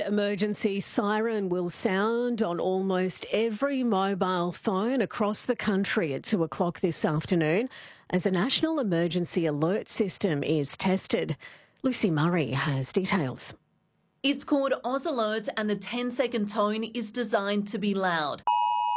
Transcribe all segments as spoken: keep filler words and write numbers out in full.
emergency siren will sound on almost every mobile phone across the country at two o'clock this afternoon as a national emergency alert system is tested. Lucy Murray has details. It's called Oz Alert and the ten second tone is designed to be loud.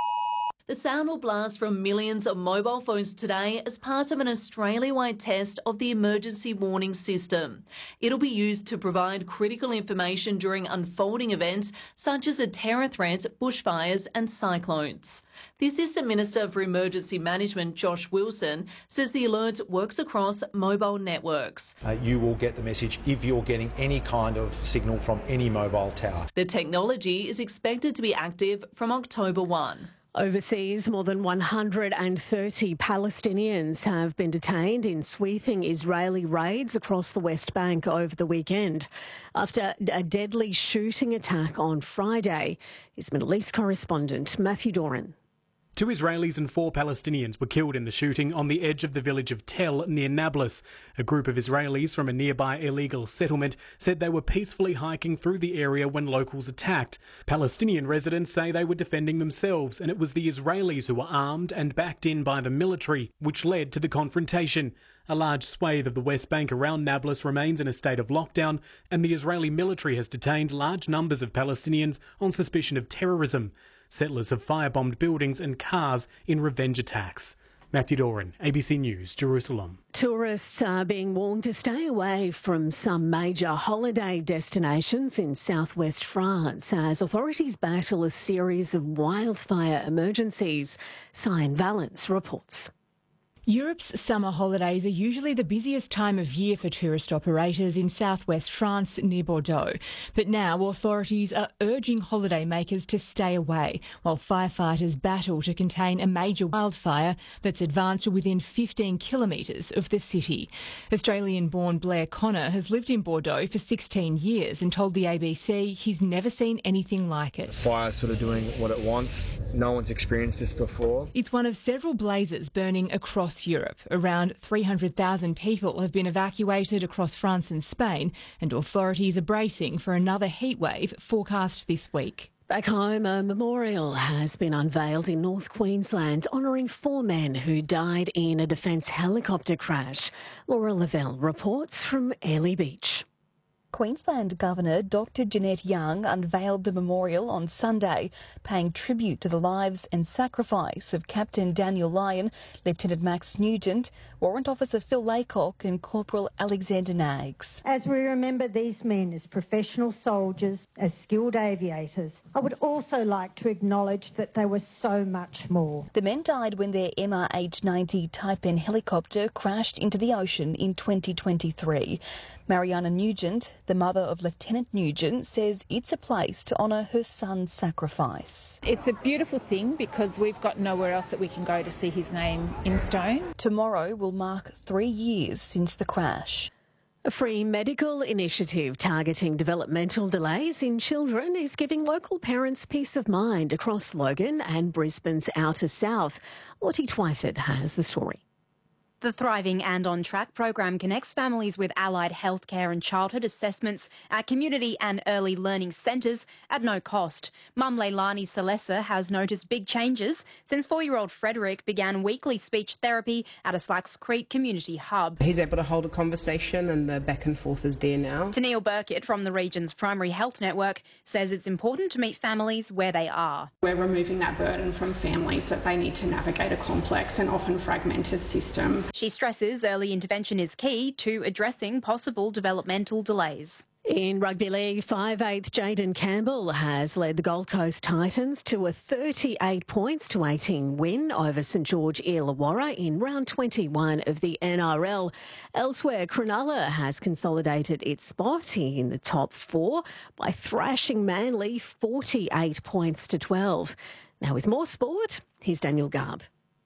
The sound will blast from millions of mobile phones today as part of an Australia-wide test of the emergency warning system. It'll be used to provide critical information during unfolding events such as a terror threat, bushfires and cyclones. The Assistant Minister for Emergency Management, Josh Wilson, says the alert works across mobile networks. Uh, you will get the message if you're getting any kind of signal from any mobile tower. The technology is expected to be active from October first. Overseas, more than one hundred thirty Palestinians have been detained in sweeping Israeli raids across the West Bank over the weekend after a deadly shooting attack on Friday. His Middle East correspondent, Matthew Doran. Two Israelis and four Palestinians were killed in the shooting on the edge of the village of Tel near Nablus. A group of Israelis from a nearby illegal settlement said they were peacefully hiking through the area when locals attacked. Palestinian residents say they were defending themselves and it was the Israelis who were armed and backed in by the military, which led to the confrontation. A large swathe of the West Bank around Nablus remains in a state of lockdown and the Israeli military has detained large numbers of Palestinians on suspicion of terrorism. Settlers have firebombed buildings and cars in revenge attacks. Matthew Doran, A B C News, Jerusalem. Tourists are being warned to stay away from some major holiday destinations in southwest France as authorities battle a series of wildfire emergencies. Cyan Valence reports. Europe's summer holidays are usually the busiest time of year for tourist operators in southwest France near Bordeaux. But now authorities are urging holidaymakers to stay away while firefighters battle to contain a major wildfire that's advanced to within fifteen kilometres of the city. Australian-born Blair Connor has lived in Bordeaux for sixteen years and told the A B C he's never seen anything like it. The fire's sort of doing what it wants. No one's experienced this before. It's one of several blazes burning across Europe. Around three hundred thousand people have been evacuated across France and Spain, and authorities are bracing for another heatwave forecast this week. Back home, a memorial has been unveiled in North Queensland honouring four men who died in a defence helicopter crash. Laura Lavelle reports from Airlie Beach. Queensland Governor Doctor Jeanette Young unveiled the memorial on Sunday, paying tribute to the lives and sacrifice of Captain Daniel Lyon, Lieutenant Max Nugent, Warrant Officer Phil Laycock and Corporal Alexander Nags. As we remember these men as professional soldiers, as skilled aviators, I would also like to acknowledge that they were so much more. The men died when their M R H ninety Type N helicopter crashed into the ocean in twenty twenty-three. Mariana Nugent, the mother of Lieutenant Nugent, says it's a place to honour her son's sacrifice. It's a beautiful thing because we've got nowhere else that we can go to see his name in stone. Tomorrow will mark three years since the crash. A free medical initiative targeting developmental delays in children is giving local parents peace of mind across Logan and Brisbane's outer south. Lottie Twyford has the story. The Thriving and On Track program connects families with allied healthcare and childhood assessments at community and early learning centres at no cost. Mum Leilani Salesa has noticed big changes since four-year-old Frederick began weekly speech therapy at a Slacks Creek community hub. He's able to hold a conversation and the back and forth is there now. Tennille Burkett from the region's primary health network says it's important to meet families where they are. We're removing that burden from families that they need to navigate a complex and often fragmented system. She stresses early intervention is key to addressing possible developmental delays. In Rugby League, five eighth Jayden Campbell has led the Gold Coast Titans to a thirty-eight points to eighteen win over St George Illawarra in round twenty-one of the N R L. Elsewhere, Cronulla has consolidated its spot in the top four by thrashing Manly forty-eight points to twelve. Now with more sport, here's Daniel Garb.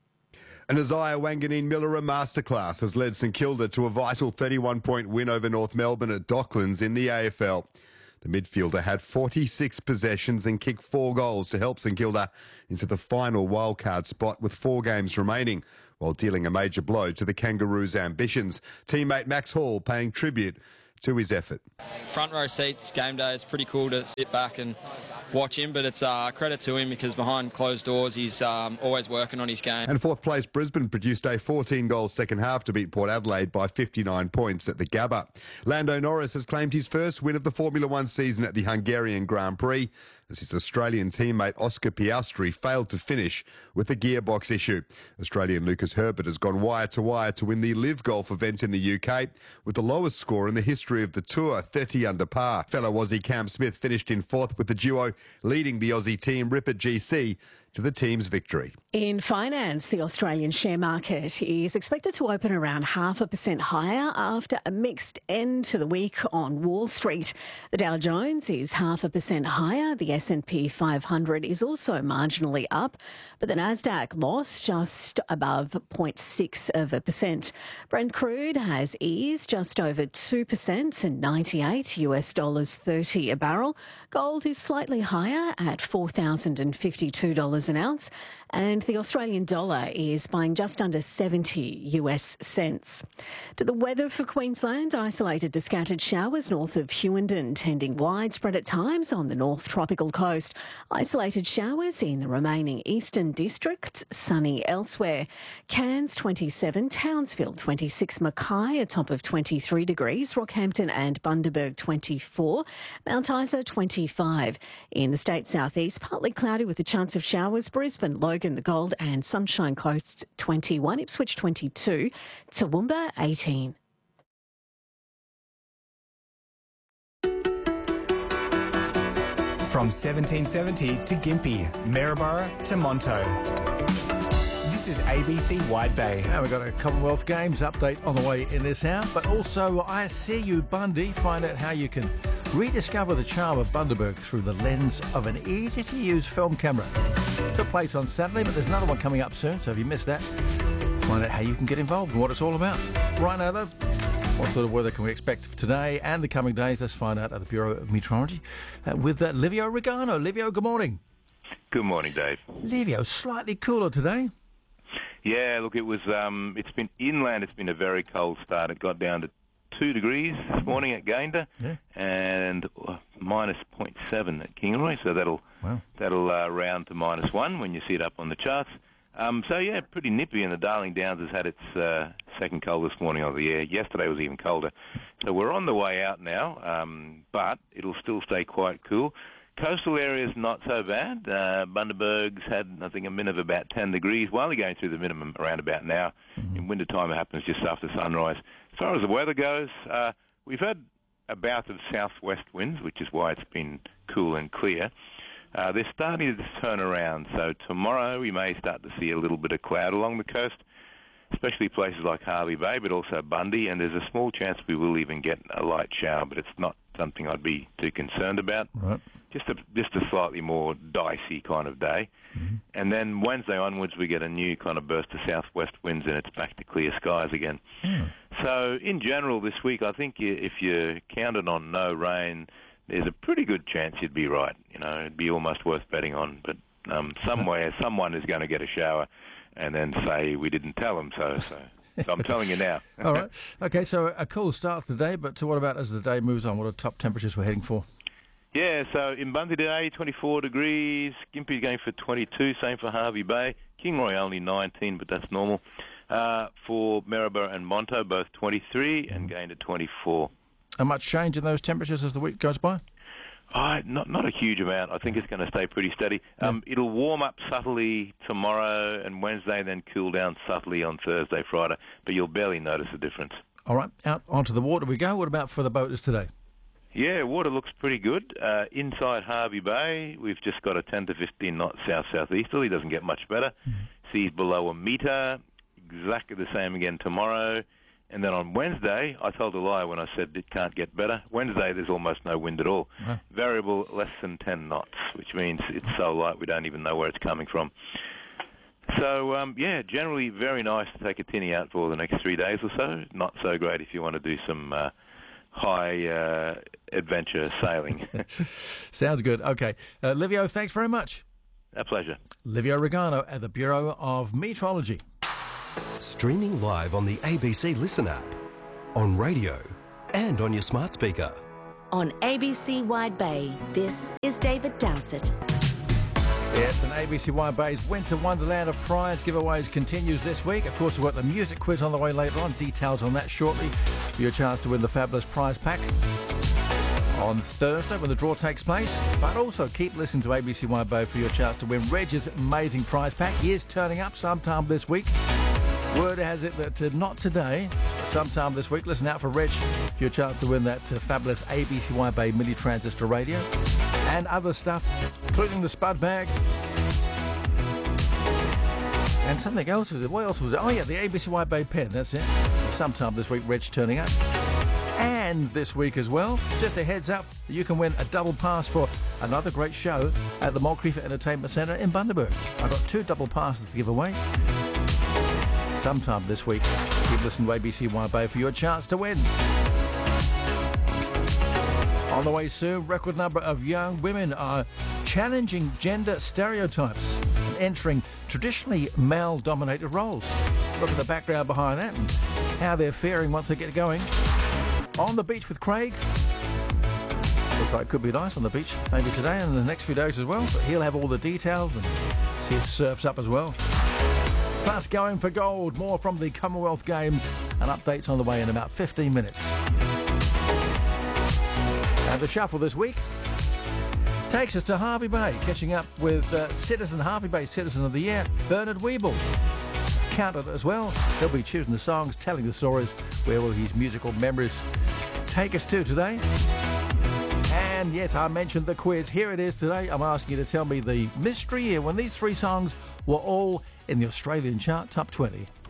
And Isaiah Wanganeen Miller, a masterclass, has led St Kilda to a vital thirty-one point win over North Melbourne at Docklands in the A F L. The midfielder had forty-six possessions and kicked four goals to help St Kilda into the final wildcard spot with four games remaining, while dealing a major blow to the Kangaroos' ambitions. Teammate Max Hall paying tribute to his effort. Front row seats, game day, it's pretty cool to sit back and watch him, but it's uh, credit to him because behind closed doors he's um, always working on his game. And fourth place Brisbane produced a fourteen-goal second half to beat Port Adelaide by fifty-nine points at the Gabba. Lando Norris has claimed his first win of the Formula One season at the Hungarian Grand Prix, as his Australian teammate Oscar Piastri failed to finish with a gearbox issue. Australian Lucas Herbert has gone wire to wire to win the Live Golf event in the U K with the lowest score in the history of the tour, thirty under par. Fellow Aussie Cam Smith finished in fourth with the duo leading the Aussie team Ripper G C to the team's victory. In finance, the Australian share market is expected to open around half a percent higher after a mixed end to the week on Wall Street. The Dow Jones is half a percent higher. The S and P five hundred is also marginally up, but the Nasdaq lost just above zero point six of a percent. Brent crude has eased just over two percent and ninety-eight US dollars thirty a barrel. Gold is slightly higher at four thousand fifty-two dollars an ounce, and the Australian dollar is buying just under seventy US cents. To the weather for Queensland, isolated to scattered showers north of Hughenden, tending widespread at times on the North Tropical Coast. Isolated showers in the remaining eastern districts, sunny elsewhere. Cairns twenty-seven, Townsville twenty-six, Mackay a top of twenty-three degrees, Rockhampton and Bundaberg twenty-four, Mount Isa twenty-five. In the state southeast, partly cloudy with a chance of showers. Brisbane, Logan, the Gold and Sunshine Coast twenty-one, Ipswich twenty-two, Toowoomba eighteen. From seventeen seventy to Gympie, Maryborough to Monto. This is A B C Wide Bay. Now we've got a Commonwealth Games update on the way in this hour, but also I See You Bundy. Find out how you can rediscover the charm of Bundaberg through the lens of an easy-to-use film camera. Took place on Saturday, but there's another one coming up soon, so if you missed that, find out how you can get involved and what it's all about. Right now, though, what sort of weather can we expect for today and the coming days? Let's find out at the Bureau of Meteorology uh, with uh, Livio Regano. Livio, good morning. Good morning, Dave. Livio, slightly cooler today. Yeah, look, it was. Um, it's been inland. It's been a very cold start. It got down to two degrees this morning at Gayndah, yeah. and uh, minus zero point seven at Kingaroy. So that'll wow. that'll uh, round to minus one when you see it up on the charts. Um, so yeah, pretty nippy. And the Darling Downs has had its uh, second coldest morning of the year. Yesterday was even colder. So we're on the way out now, um, but it'll still stay quite cool. Coastal areas not so bad. Uh, Bundaberg's had, I think, a min of about ten degrees while they're going through the minimum around about now. Mm-hmm. In winter time, it happens just after sunrise. As far as the weather goes, uh, we've had a bout of southwest winds, which is why it's been cool and clear. Uh, they're starting to turn around, so tomorrow we may start to see a little bit of cloud along the coast, especially places like Hervey Bay, but also Bundy, and there's a small chance we will even get a light shower, but it's not something I'd be too concerned about. Right. Just a just a slightly more dicey kind of day. Mm-hmm. And then Wednesday onwards we get a new kind of burst of southwest winds and it's back to clear skies again. Mm. So in general this week, I think if you counted on no rain, there's a pretty good chance you'd be right. You know, it'd be almost worth betting on. But um, somewhere, someone is going to get a shower and then say we didn't tell them so. So, so I'm telling you now. All right. Okay, so a cool start to the day, but what about as the day moves on? What are top temperatures we're heading for? Yeah, so in Bundy today, twenty-four degrees. Gympie's going for twenty-two, same for Hervey Bay. Kingaroy only nineteen, but that's normal. Uh, for Maryborough and Monto, both twenty-three and Gayndah twenty-four. And much change in those temperatures as the week goes by? Oh, not not a huge amount. I think it's going to stay pretty steady. Um, it'll warm up subtly tomorrow and Wednesday, then cool down subtly on Thursday, Friday, but you'll barely notice the difference. All right, out onto the water we go. What about for the boaters today? Yeah, water looks pretty good. Uh, inside Hervey Bay, we've just got a ten to fifteen knot south-southeasterly. Doesn't get much better. Mm-hmm. Seas below a metre. Exactly the same again tomorrow. And then on Wednesday, I told a lie when I said it can't get better. Wednesday, there's almost no wind at all. Wow. Variable less than ten knots, which means it's so light we don't even know where it's coming from. So, um, yeah, generally very nice to take a tinny out for the next three days or so. Not so great if you want to do some uh, high uh, adventure sailing. Sounds good. Okay. Uh, Livio, thanks very much. A pleasure. Livio Regano at the Bureau of Meteorology. Streaming live on the A B C Listen app, on radio and on your smart speaker. On A B C Wide Bay, this is David Dowsett. Yes, and A B C Wide Bay's Winter Wonderland of Prize giveaways continues this week. Of course, we've got the music quiz on the way later on. Details on that shortly for your chance to win the fabulous prize pack on Thursday when the draw takes place. But also keep listening to A B C Wide Bay for your chance to win Reg's amazing prize pack. He is turning up sometime this week. Word has it that uh, not today, sometime this week. Listen out for Reg for your chance to win that uh, fabulous A B C Wide Bay mini transistor radio and other stuff, including the Spud bag and something else. What else was it? Oh yeah, the A B C Wide Bay pen. That's it. Sometime this week, Reg turning up. And this week as well, just a heads up, you can win a double pass for another great show at the Moncrief Entertainment Centre in Bundaberg. I've got two double passes to give away. Sometime this week, keep listening to A B C Wide Bay for your chance to win. On the way soon, record number of young women are challenging gender stereotypes and entering traditionally male-dominated roles. Look at the background behind that and how they're faring once they get going. On the beach with Craig. Looks like it could be nice on the beach, maybe today and the next few days as well. But he'll have all the details and see if surf's up as well. Plus, going for gold. More from the Commonwealth Games and updates on the way in about fifteen minutes. And the shuffle this week takes us to Hervey Bay, catching up with uh, Citizen Hervey Bay Citizen of the Year, Bernard Weeble. Counted as well. He'll be choosing the songs, telling the stories. Where will his musical memories take us to today? And yes, I mentioned the quiz. Here it is today. I'm asking you to tell me the mystery here when these three songs were all in the Australian chart top twenty.